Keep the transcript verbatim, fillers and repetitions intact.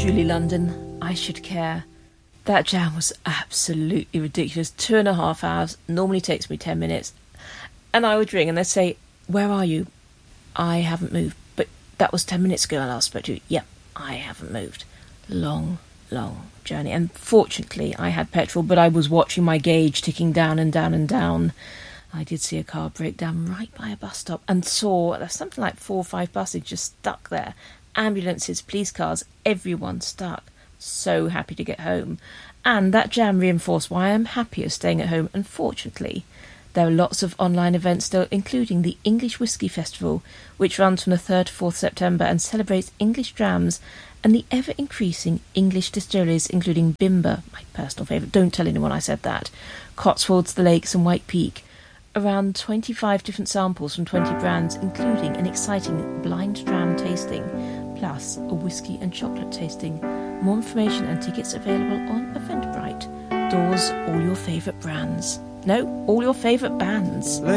Julie London, I Should Care. That jam was absolutely ridiculous. Two and a half hours, normally takes me ten minutes. And I would ring and they'd say, where are you? I haven't moved. But that was ten minutes ago I last spoke to you. Yep, I haven't moved. Long, long journey. And fortunately I had petrol, but I was watching my gauge ticking down and down and down. I did see a car break down right by a bus stop and saw there's something like four or five buses just stuck there. Ambulances, police cars, everyone stuck. So happy to get home. And that jam reinforced why I'm happier staying at home. Unfortunately, there are lots of online events still, including the English Whisky Festival, which runs from the third to fourth September and celebrates English drams and the ever-increasing English distilleries, including Bimber, my personal favourite, don't tell anyone I said that, Cotswolds, the Lakes and White Peak. Around twenty-five different samples from twenty brands, including an exciting blind dram tasting, plus a whisky and chocolate tasting. More information and tickets available on Eventbrite. Doors, all your favourite brands. No, all your favourite bands.